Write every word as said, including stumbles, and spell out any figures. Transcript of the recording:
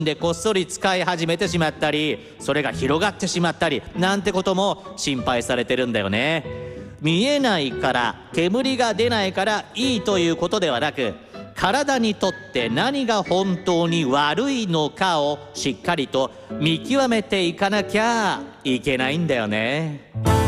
でこっそり使い始めてしまったり、それが広がってしまったりなんてことも心配されてるんだよね。見えないから煙が出ないからいいということではなく、体にとって何が本当に悪いのかをしっかりと見極めていかなきゃいけないんだよね。